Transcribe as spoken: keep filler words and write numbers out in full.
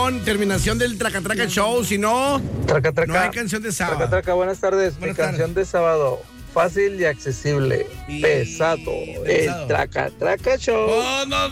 terminación, terminación del Traca Traca Show, si no, Traca, traca. no hay canción de sábado. Traca, traca, buenas tardes. Buenas Mi canción de sábado, fácil y accesible. Y- Pesado. pesado. El Traca Traca Show. Oh, no,